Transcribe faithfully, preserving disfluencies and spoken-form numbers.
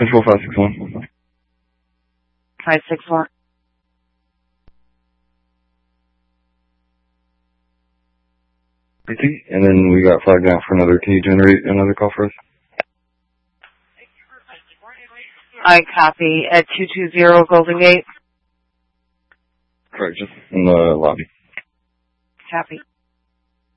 Control five six one. five six one. And then we got flagged out for another. Can you generate another call for us? I copy at two two zero Golden Gate. Correct, just in the lobby. Copy.